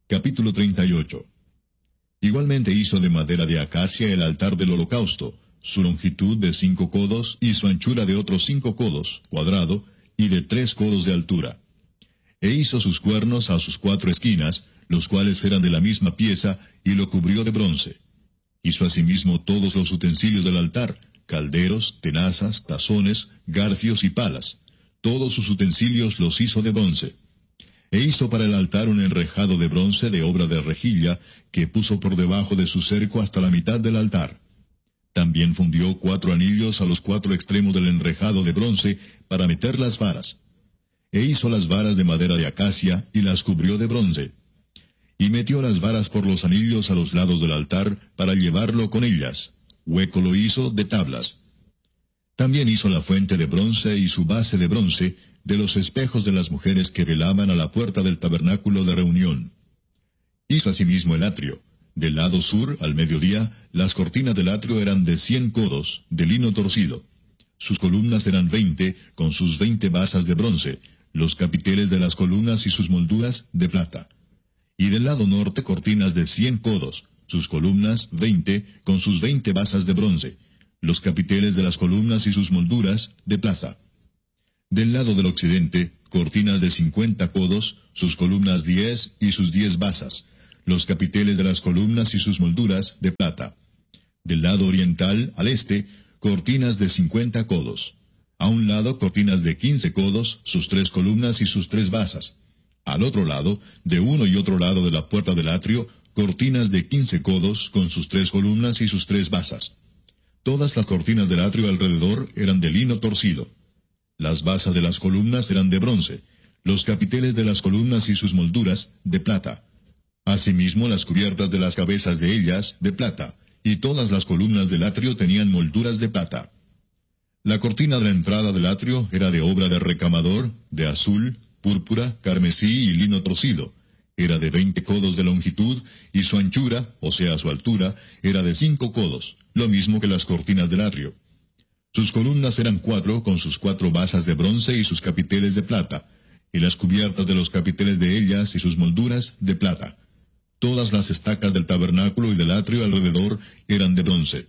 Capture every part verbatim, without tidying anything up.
Capítulo treinta y ocho. Igualmente hizo de madera de acacia el altar del holocausto, su longitud de cinco codos y su anchura de otros cinco codos, cuadrado, y de tres codos de altura. E hizo sus cuernos a sus cuatro esquinas, los cuales eran de la misma pieza, y lo cubrió de bronce. Hizo asimismo todos los utensilios del altar, calderos, tenazas, tazones, garfios y palas. Todos sus utensilios los hizo de bronce. E hizo para el altar un enrejado de bronce de obra de rejilla, que puso por debajo de su cerco hasta la mitad del altar. También fundió cuatro anillos a los cuatro extremos del enrejado de bronce, para meter las varas. E hizo las varas de madera de acacia, y las cubrió de bronce. Y metió las varas por los anillos a los lados del altar, para llevarlo con ellas. Hueco lo hizo de tablas. También hizo la fuente de bronce y su base de bronce, de los espejos de las mujeres que velaban a la puerta del tabernáculo de reunión. Hizo asimismo el atrio. Del lado sur, al mediodía, las cortinas del atrio eran de cien codos, de lino torcido. Sus columnas eran veinte, con sus veinte basas de bronce, los capiteles de las columnas y sus molduras de plata. Y del lado norte cortinas de cien codos, sus columnas veinte, con sus veinte basas de bronce, los capiteles de las columnas y sus molduras de plata. Del lado del occidente, cortinas de cincuenta codos, sus columnas diez y sus diez basas, los capiteles de las columnas y sus molduras de plata. Del lado oriental, al este, cortinas de cincuenta codos. A un lado, cortinas de quince codos, sus tres columnas y sus tres basas. Al otro lado, de uno y otro lado de la puerta del atrio, cortinas de quince codos, con sus tres columnas y sus tres basas. Todas las cortinas del atrio alrededor eran de lino torcido. Las basas de las columnas eran de bronce, los capiteles de las columnas y sus molduras de plata. Asimismo las cubiertas de las cabezas de ellas de plata, y todas las columnas del atrio tenían molduras de plata. La cortina de la entrada del atrio era de obra de recamador, de azul, púrpura, carmesí y lino torcido. Era de veinte codos de longitud, y su anchura, o sea su altura, era de cinco codos, lo mismo que las cortinas del atrio. Sus columnas eran cuatro, con sus cuatro basas de bronce y sus capiteles de plata, y las cubiertas de los capiteles de ellas y sus molduras de plata. Todas las estacas del tabernáculo y del atrio alrededor eran de bronce.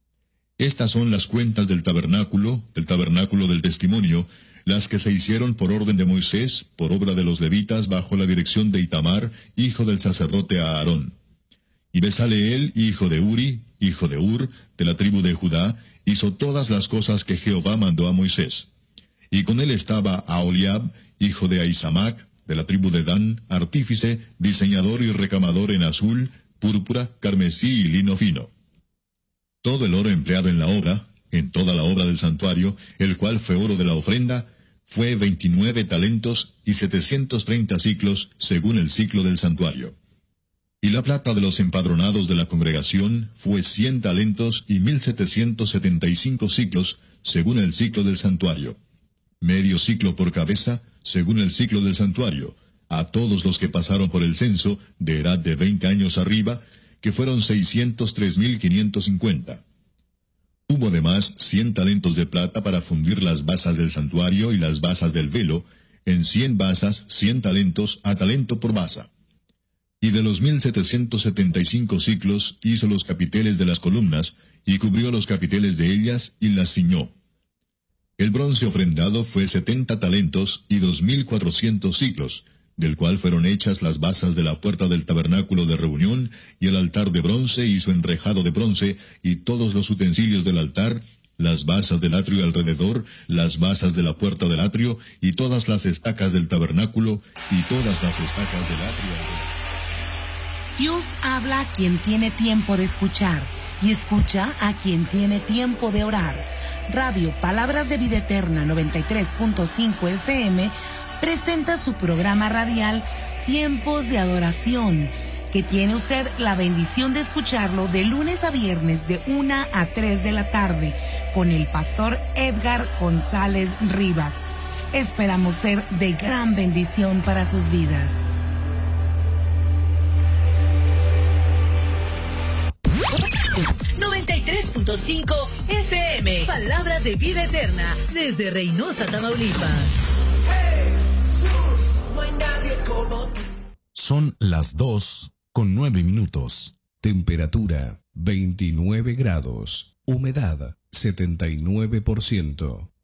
Estas son las cuentas del tabernáculo, del tabernáculo del testimonio, las que se hicieron por orden de Moisés, por obra de los levitas, bajo la dirección de Itamar, hijo del sacerdote Aarón. Y Besaleel, hijo de Uri, hijo de Ur, de la tribu de Judá, hizo todas las cosas que Jehová mandó a Moisés. Y con él estaba Aholiab, hijo de Ahisamac, de la tribu de Dan, artífice, diseñador y recamador en azul, púrpura, carmesí y lino fino. Todo el oro empleado en la obra, en toda la obra del santuario, el cual fue oro de la ofrenda, fue veintinueve talentos y setecientos treinta siclos, según el ciclo del santuario. Y la plata de los empadronados de la congregación fue cien talentos y mil setecientos setenta y cinco siclos, según el ciclo del santuario. Medio ciclo por cabeza, según el ciclo del santuario, a todos los que pasaron por el censo, de edad de veinte años arriba, que fueron seiscientos tres mil quinientos cincuenta. Hubo además cien talentos de plata para fundir las basas del santuario y las basas del velo, en cien basas, cien talentos, a talento por basa. Y de los mil setecientos setenta y cinco siclos hizo los capiteles de las columnas, y cubrió los capiteles de ellas, y las ciñó. El bronce ofrendado fue setenta talentos y dos mil cuatrocientos siclos, del cual fueron hechas las basas de la puerta del tabernáculo de reunión, y el altar de bronce y su enrejado de bronce, y todos los utensilios del altar, las basas del atrio alrededor, las basas de la puerta del atrio, y todas las estacas del tabernáculo, y todas las estacas del atrio alrededor. Dios habla a quien tiene tiempo de escuchar, y escucha a quien tiene tiempo de orar. Radio Palabras de Vida Eterna noventa y tres punto cinco F M presenta su programa radial Tiempos de Adoración, que tiene usted la bendición de escucharlo de lunes a viernes de una a tres de la tarde con el pastor Edgar González Rivas. Esperamos ser de gran bendición para sus vidas. noventa y tres punto cinco F M, Palabras de Vida Eterna, desde Reynosa, Tamaulipas. Son las dos con nueve minutos. Temperatura veintinueve grados. Humedad setenta y nueve por ciento.